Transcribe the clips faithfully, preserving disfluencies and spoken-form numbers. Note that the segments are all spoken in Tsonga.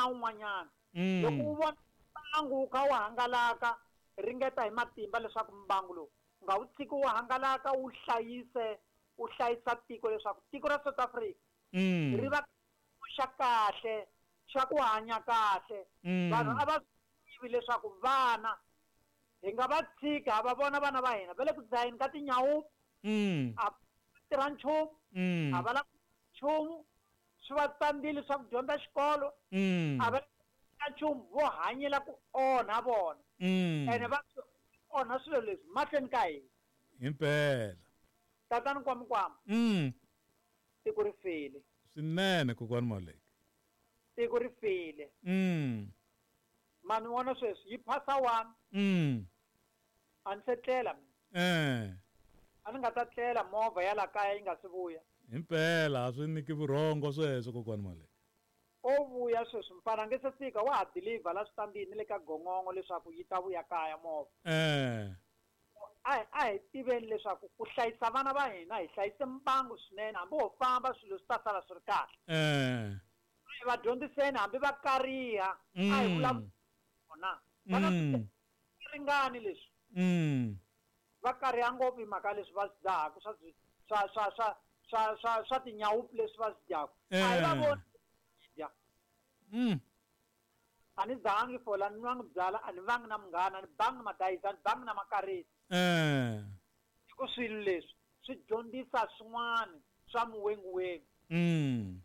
na un'wanyana Mm. loko u vona mbangu wu kha wu hangalaka ringeta hi matimba leswaku mbangu lowu nga wu tshiki wu hangalaka wu hlayise wu hlayisa tiko leswaku tiko ra South Africa Mm. ri va xa kahle xa ku hanya kahle Mm. vanhu a va tivi leswaku vana hi nga va tshika va vona vana va hina va le ku dzaheni ka tinyawu Mm. a tirha nchumu Mm. a va la nchumu swi va tsandzile swa ku dyondza xikolo Mm. a va ka nchumu vo hanyela ku onha vona Mm. ene va onha swilo leswi mahlweni ka hina Impela. tatani kwamikwama Mm. tiko ri file Swinene kokwani Maluleke. tiko ri file Mm. mani vona sweswi yi phasa one Mm. a ni se tlela mina Eh. a ni nga ta tlela movha ya la kaya yi nga si vuya Impela a swi niki vurhongo sweswo kokwani Maluleke. o vuya sweswi mpfana nge se fika wa ha deliver la switandini le ka gongongo leswaku yi ta vuya kaya movha Eh. a hi a hi tiveni leswaku ku hlayisa vana va hina hi hlayise mbangu swinene hambi ho famba swilo swi ta sala swi ri kahle Eh. hi va dyondziseni hambi va kariha a hi vulavona vana Mm. ringani leswi Mm. va kariha ngopfu hi mhaka leswi va swi dzahaku swa swa swa swa swa swa swa tinyawupi leswi va swi dyaku a hi va voni dya Mm. a ni dzahangi fola ni n'wangi byala a ni vangi na munghana a ni bangi na madayisa a ni bangi na makariti Eh. hi ku swilo leswi swi dyondzisa swin'wana swa muwenguwengu Mm.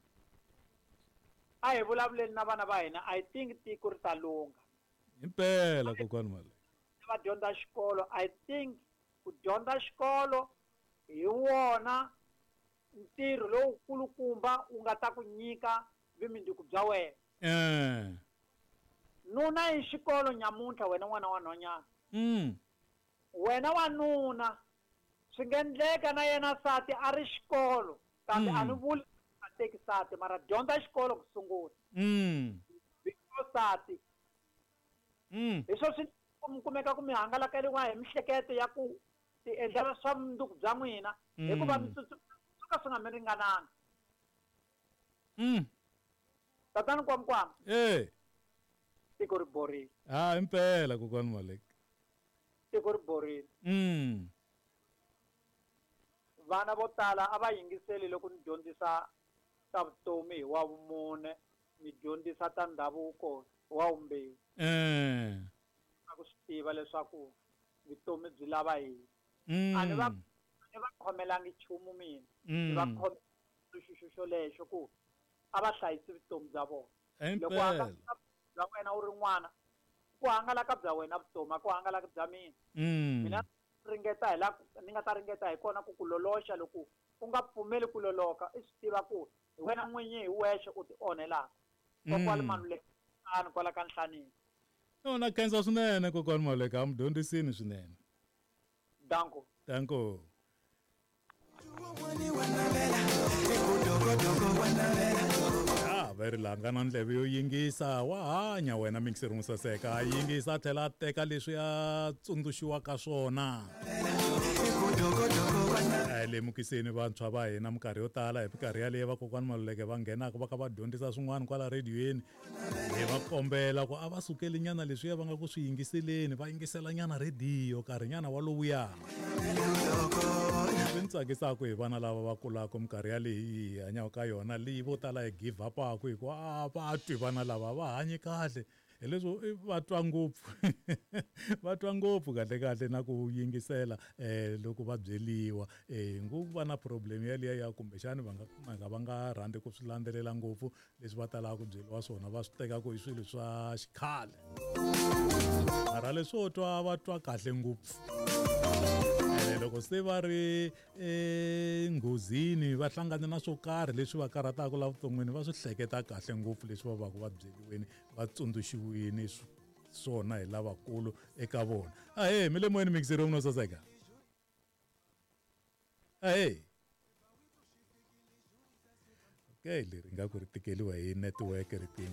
a hi vulavuleni na vana va hina I think tiko ri ta lungha Impela kokwani Maluleke. va dyondza xikolo I think ku dyondza xikolo hi wona ntirho lowu kulukumba wu nga ta ku nyika vumundzuku bya wena Eh. nuna hi xikolo nyamuntlha wena n'wana wa nhwanyana Mm. wena wanuna swi nga endleka na yena nsati a ri xikolo kambe Mm. a ni vuli a teki nsati mara dyondza xikolo ku sungula Mm. because nsati Mm. hi swo swi mi kumeka ku mi hangalakeriwa hi mihleketo ya ku ti endlela swa mundzuku bya n'wina hikuva mi suka swi nga mi ringananga Mm. tatani kwamkwama Eh. tiko ri borile Ah, impela kokwani Maluleke. tiko ri borile Mm. vana vo tala a va yingiseli loko ni dyondzisa ta vutomi hi wa vumune ni dyondzisa ta ndhavuko wa vumbirhi Eh. a ku swi tiva leswaku vutomi byi lava yini a ni va Mm. ni va khomelangi nchumu mina Mm. ni va khome xixo lexo ku a va hlayisi vutomi bya vona loko Impela. hangalaka bya wena u ri n'wana ku hangalaka bya wena vutomi a ku hangalaka bya mina Mm. mina ringeta hi la ni nga ta ringeta hi kona ku ku loloxa loko u nga pfumeli ku loloka i swi tiva ku hi wena n'winyi hi wexe u ti onhelaka kokwani Maluleke ani kwala ka nhlanini No, na khensa swinene kokwani Maluleke, a mi dyondzisini swinene. danko Danko. Ah, va ri langa na ndleve yo yingisa wa hanya wena Mixer Musaseka, a yingisa a tlhela a teka leswi a tsundzuxiwaka swona. A hi lemukiseni vantshwa va hina minkarhi yo tala hi minkarhi yaleyo vakokwani Maluleke va nghenaka va kha va dyondzisa swin'wana kwala rediyweni hi va kombela ku a va sukeli nyana leswiya va nga ku swi yingiseleni va yingisela nyana rediyo nkarhi nyana walowuya swi ni tsakisaka hi vana lava va kulaka minkarhi yaleyi hi hanyaka ka yona leyi vo tala hi give up-aku hi ku a va twi vana lava va hanye kahle hi leswo va twa ngopfu va twa ngopfu kahle kahle na ku yingisela um loko va byeliwa um nguva va na problem yaliya ya kumbexani va nga kumeka va nga rhandzi ku swi landzelela ngopfu leswi va talaka ku byeliwa swona va swi tekaka hi swilo swa xikhale mara leswo twa va twa kahle ngopfu loko se va ri enghozini va hlangana na swo karhi leswi va karhataka la vuton'wini va swi hleketa kahle ngopfu leswi va va ku va byeliweni va tsundzuxiwini swona hi lavakulu eka vona ahe mi le moyeni Mixer no saseka ahe okay leri nga ku ri tikeliwa hi network riqingho